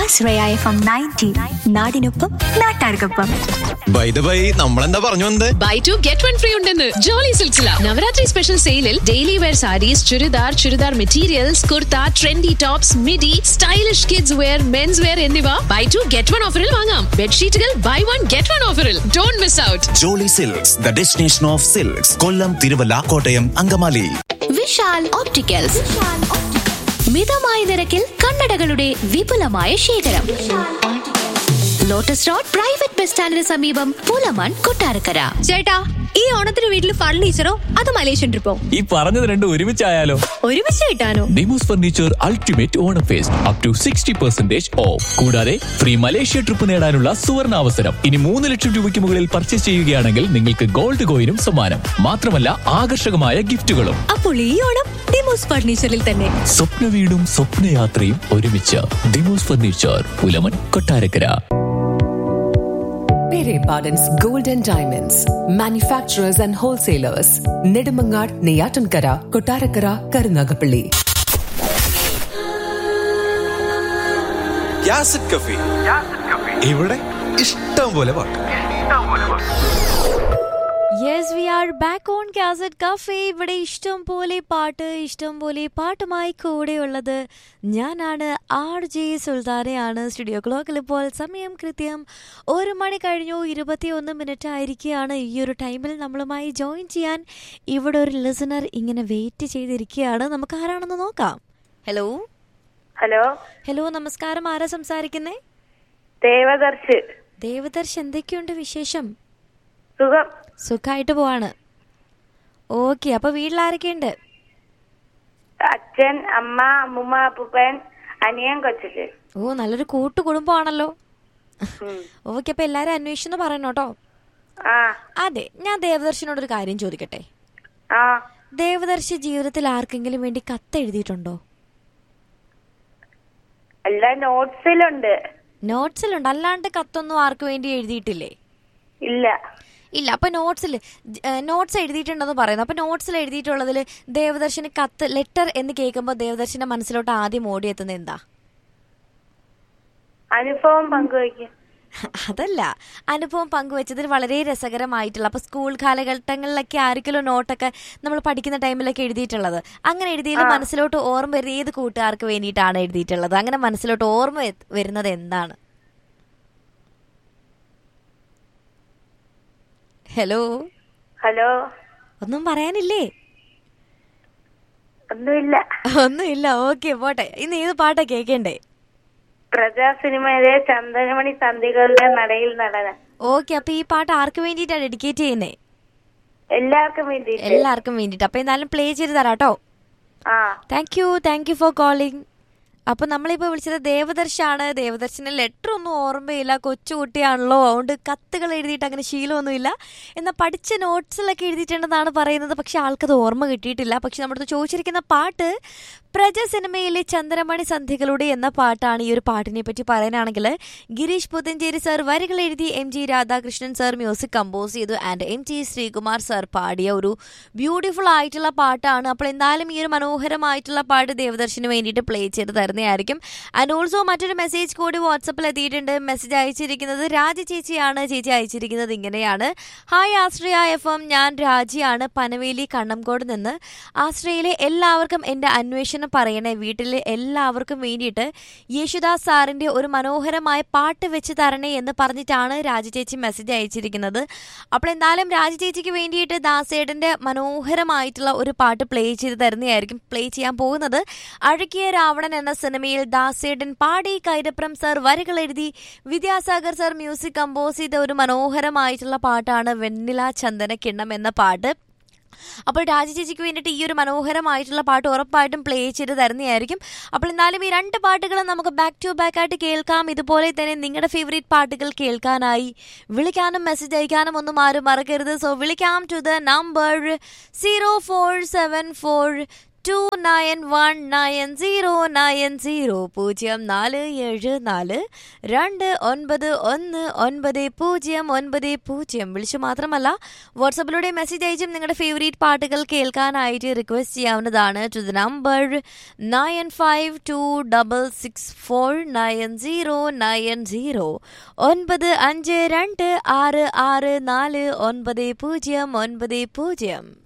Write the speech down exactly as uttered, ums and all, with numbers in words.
ആശ്രയ F M ninety, നാടിനൊപ്പം നാട്ടാർക്കൊപ്പം. By the by, നമ്മളെന്താ പറഞ്ഞു വന്നത്? By two get one free ഉണ്ടെന്ന് ജോളി സിൽസില നവരാത്രി സ്പെഷ്യൽ സെയിലിൽ daily wear saris, churidar, churidar materials, kurta, trendy tops, midi, stylish kids wear, men's wear എന്നിവ ബൈ ടു ഗെറ്റ് വൺ ഓഫറിൽ വാങ്ങാം. ബെഡ്ഷീറ്റുകൾ ബൈ വൺ ഗെറ്റ് വൺ ഓഫറിൽ. Don't miss out. Jolly silks, the destination of silks. Kollam, Thiruvalla, Kottayam, Angamaly. Vishal opticals, മിതമായ നിരക്കിൽ കണ്ണടകളുടെ വിപുലമായ ശേഖരം. ലോട്ടസ് റോഡ് പ്രൈവറ്റ് ബസ് സ്റ്റാൻഡിന് സമീപം, പൂലമൺ, കൊട്ടാരക്കര. ചേട്ടാ, ഈ ഓണത്തിന് വീട്ടിൽ ഫർണിച്ചറോ അത് മലേഷ്യൻ ട്രിപ്പോ? ഈ പറഞ്ഞത് രണ്ടും ഒരുമിച്ചായാലോ? ഒരുമിച്ച് കിട്ടാനോ? Demos furniture ultimate Onam first up to sixty percentage of. കൂടാതെ ഫ്രീ മലേഷ്യ ട്രിപ്പ് നേടാനുള്ള സുവർണ അവസരം. ഇനി മൂന്ന് ലക്ഷം രൂപയ്ക്ക് മുകളിൽ പർച്ചേസ് ചെയ്യുകയാണെങ്കിൽ നിങ്ങൾക്ക് ഗോൾഡ് കോയിനും സമ്മാനം. മാത്രമല്ല ആകർഷകമായ ഗിഫ്റ്റുകളും. അപ്പോൾ ഈ ഓണം ഡിമോസ് ഫർണിച്ചറിൽ തന്നെ. സ്വപ്ന വീടും സ്വപ്നയാത്രയും ഒരുമിച്ച്. Demos furniture, Pulamon, Kottarakkara. Pere Pardon's Gold and Diamonds, manufacturers and wholesalers, Nedumangad, Neyatankara, Kottarakara, Karunagapalli. യാസിഡ് cafe, ഇവിടെ ഇഷ്ടം പോലെ പാട്ട്. Yes, V are back on cassette cafe. ഇവിടെ ഇഷ്ടം പോലെ പാട്ട്, ഇഷ്ടം പോലെ പാട്ടുമായി കൂടെയുള്ളത് ഞാനാണ്, ആർ ജെ സുൽത്താനയാണ്. സ്റ്റുഡിയോ ക്ലോക്കിൽ ഇപ്പോൾ സമയം കൃത്യം ഒരു മണി കഴിഞ്ഞു ഇരുപത്തിയൊന്ന് മിനിറ്റ് ആയിരിക്കുകയാണ്. ഈ ഒരു ടൈമിൽ നമ്മളുമായി ജോയിൻ ചെയ്യാൻ ഇവിടെ ഒരു ലിസണർ ഇങ്ങനെ വെയിറ്റ് ചെയ്തിരിക്കുകയാണ്. നമുക്ക് ആരാണെന്ന് നോക്കാം. ഹലോ ഹലോ ഹലോ നമസ്കാരം, ആരാ സംസാരിക്കുന്നേ? ദേവദർശ്. ദേവദർശ്, എന്തൊക്കെയുണ്ട് വിശേഷം? സുഖം. സുഖമായിട്ട് പോവാണ്. ഓക്കെ, അപ്പൊ വീട്ടിലാരൊക്കെയുണ്ട്? അച്ഛൻ, അമ്മ, അമ്മുമ്മ, അപ്പൂപ്പൻ, അനിയൻ, കൊച്ചച്ഛൻ. ഓ, നല്ലൊരു കൂട്ടു കുടുംബമാണല്ലോ. ഓക്കെ, അപ്പൊ എല്ലാരും അന്വേഷിച്ചെന്ന് പറയണോട്ടോ. അതെ, ഞാൻ ദേവദർശനോടൊരു കാര്യം ചോദിക്കട്ടെ? ദേവദർശി ജീവിതത്തിൽ ആർക്കെങ്കിലും വേണ്ടി കത്ത് എഴുതിയിട്ടുണ്ടോ? അല്ല, നോട്ട്സിലുണ്ട്. നോട്ട്സിലുണ്ട്, അല്ലാണ്ട് കത്തൊന്നും ആർക്ക് വേണ്ടി എഴുതിയിട്ടില്ലേ? ഇല്ല ഇല്ല. അപ്പൊ നോട്ട്സിൽ നോട്ട്സ് എഴുതിയിട്ടുണ്ടെന്ന് പറയുന്നു. അപ്പൊ നോട്ട്സിൽ എഴുതിയിട്ടുള്ളതിൽ ദേവദർശന് കത്ത്, ലെറ്റർ എന്ന് കേൾക്കുമ്പോൾ ദേവദർശന്റെ മനസ്സിലോട്ട് ആദ്യം ഓടിയെത്തുന്നത് എന്താ? അനുഭവം പങ്കുവയ്ക്കും. അതല്ല, അനുഭവം പങ്കുവെച്ചതിൽ വളരെ രസകരമായിട്ടുള്ള, അപ്പൊ സ്കൂൾ കാലഘട്ടങ്ങളിലൊക്കെ ആർക്കെങ്കിലും നോട്ടൊക്കെ നമ്മൾ പഠിക്കുന്ന ടൈമിലൊക്കെ എഴുതിയിട്ടുള്ളത്, അങ്ങനെ എഴുതിയതിൽ മനസ്സിലോട്ട് ഓർമ്മ വരുന്ന ഏത് കൂട്ടുകാർക്ക് വേണ്ടിയിട്ടാണ് എഴുതിയിട്ടുള്ളത്? അങ്ങനെ മനസ്സിലോട്ട് ഓർമ്മ വരുന്നത് എന്താണ്? ഹലോ ഹലോ ഒന്നും പറയാനില്ലേ? ഒന്നുമില്ല. ഒന്നുമില്ല. ഓക്കെ, പോട്ടെ. ഇന്ന് ഏത് പാട്ടാ കേൾക്കണ്ടേ? പ്രജാ സിനിമയിലെ ചന്ദനമണി സന്ധികളുടെ നടയിൽ നടന. ഓക്കെ, അപ്പൊ ഈ പാട്ട് ആർക്ക് വേണ്ടിയിട്ടാണ് ഡെഡിക്കേറ്റ് ചെയ്യുന്നേ? എല്ലാവർക്കും വേണ്ടി. എല്ലാവർക്കും വേണ്ടിട്ട്. അപ്പൊ എന്നാലും പ്ലേ ചെയ്ത് തരാട്ടോ. Thank you thank you for calling. അപ്പൊ നമ്മളിപ്പോ വിളിച്ചത് ദേവദർശാണ്. ദേവദർശന് ലെറ്റർ ഒന്നും ഓർമ്മയില്ല, കൊച്ചുകുട്ടിയാണല്ലോ, അതുകൊണ്ട് കത്തുകൾ എഴുതിയിട്ട് അങ്ങനെ ശീലമൊന്നുമില്ല. എന്നാൽ പഠിച്ച നോട്ട്സിലൊക്കെ എഴുതിയിട്ടുണ്ടെന്നാണ് പറയുന്നത്. പക്ഷെ ആൾക്കത് ഓർമ്മ കിട്ടിയിട്ടില്ല. പക്ഷെ നമ്മുടെ ചോദിച്ചിരിക്കുന്ന പാട്ട് പ്രജ സിനിമയിലെ ചന്ദ്രമണി സന്ധികളുടെ എന്ന പാട്ടാണ്. ഈ ഒരു പാട്ടിനെ പറ്റി പറയാനാണെങ്കിൽ ഗിരീഷ് പുത്തഞ്ചേരി സാർ വരികൾ എഴുതി, M G Radhakrishnan sir music compose ചെയ്തു, and M G Sreekumar sir പാടിയ ഒരു ബ്യൂട്ടിഫുൾ ആയിട്ടുള്ള പാട്ടാണ്. അപ്പോൾ എന്തായാലും ഈ ഒരു മനോഹരമായിട്ടുള്ള പാട്ട് ദേവദർശന് വേണ്ടിയിട്ട് പ്ലേ ചെയ്ത് തരുന്നതായിരിക്കും. ആൻഡ് ഓൾസോ മറ്റൊരു മെസ്സേജ് കൂടി വാട്സപ്പിൽ എത്തിയിട്ടുണ്ട്. മെസ്സേജ് അയച്ചിരിക്കുന്നത് രാജി ചേച്ചിയാണ്. ചേച്ചി അയച്ചിരിക്കുന്നത് ഇങ്ങനെയാണ്: ഹായ് ആശ്രയ എഫ് എം, ഞാൻ രാജിയാണ്, പനവേലി കണ്ണംകോട് നിന്ന്. ആശ്രയയിലെ എല്ലാവർക്കും എൻ്റെ അന്വേഷണം പറയണേ. വീട്ടിലെ എല്ലാവർക്കും വേണ്ടിയിട്ട് യേശുദാസ് സാറിൻ്റെ ഒരു മനോഹരമായ പാട്ട് വെച്ച് തരണേ എന്ന് പറഞ്ഞിട്ടാണ് രാജി ചേച്ചി മെസ്സേജ് അയച്ചിരിക്കുന്നത്. അപ്പോൾ എന്തായാലും രാജി ചേച്ചിക്ക് വേണ്ടിയിട്ട് ദാസേടൻ്റെ മനോഹരമായിട്ടുള്ള ഒരു പാട്ട് പ്ലേ ചെയ്ത് തരുന്നതായിരിക്കും. പ്ലേ ചെയ്യാൻ പോകുന്നത് അഴകിയ രാവണൻ എന്ന സിനിമയിൽ ദാസേടൻ പാടി, കൈരപ്രം സാർ വരികൾ എഴുതി, വിദ്യാസാഗർ സാർ മ്യൂസിക് കമ്പോസ് ചെയ്ത ഒരു മനോഹരമായിട്ടുള്ള പാട്ടാണ് വെണ്ണില ചന്ദന കിണ്ണം എന്ന പാട്ട്. അപ്പോൾ രാജി ചേച്ചിക്ക് വേണ്ടിയിട്ട് ഈ ഒരു മനോഹരമായിട്ടുള്ള പാട്ട് ഉറപ്പായിട്ടും പ്ലേ ചെയ്ത് തരുന്നതായിരിക്കും. അപ്പോൾ എന്നാലും ഈ രണ്ട് പാട്ടുകളും നമുക്ക് ബാക്ക് ടു ബാക്ക് ആയിട്ട് കേൾക്കാം. ഇതുപോലെ തന്നെ നിങ്ങളുടെ ഫേവറേറ്റ് പാട്ടുകൾ കേൾക്കാനായി വിളിക്കാനും മെസ്സേജ് അയക്കാനും ഒന്നും ആരും മറക്കരുത്. സോ വിളിക്കാം to the number zero four seven four to nine one nine zero nine zero പൂജ്യം നാല് ഏഴ് നാല് രണ്ട് ഒൻപത് ഒന്ന് ഒൻപത് പൂജ്യം ഒൻപത് പൂജ്യം വിളിച്ചു മാത്രമല്ല വാട്സപ്പിലൂടെ മെസ്സേജ് അയച്ചും നിങ്ങളുടെ ഫേവറേറ്റ് പാട്ടുകൾ കേൾക്കാനായിട്ട് റിക്വസ്റ്റ് ചെയ്യാവുന്നതാണ് to the number nine five to double six four nine zero nine zero ഒൻപത് അഞ്ച് രണ്ട് ആറ് ആറ് നാല് ഒൻപത് പൂജ്യം ഒൻപത് പൂജ്യം.